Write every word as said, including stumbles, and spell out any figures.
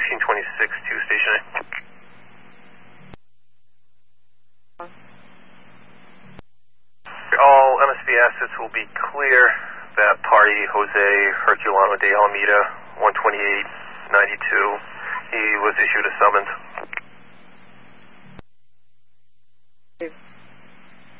fifteen twenty-six to Station A. All M S V assets will be clear. That party, Jose Herculano de Alameda, one twenty-eight ninety-two. He was issued a summons.